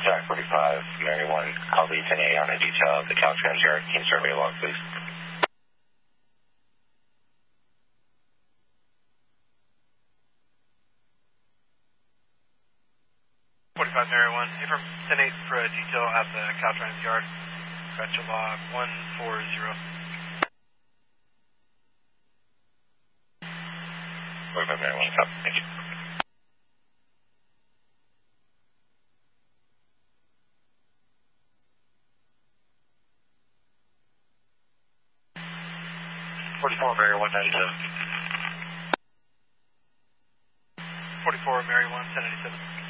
Jack 45, Mary 1, call the 10A on a detail of the Caltrans yard. Can you survey log, please? 45 Mary 1, affirm 10-8 for a detail at the Caltrans yard. Gotcha log 140. 45 Mary 1, stop. Thank you. Mary 197. 44 Mary 1, 1087.